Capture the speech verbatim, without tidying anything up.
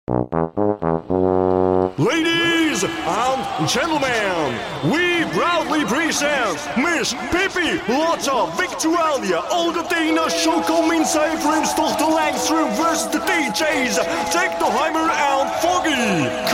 Ladies and gentlemen, we proudly present Miss Pippi Lotta Victualia Alcatina Chocomince Vrumstochter Langstrom versus the D J's Jack the Heimer and Foggy.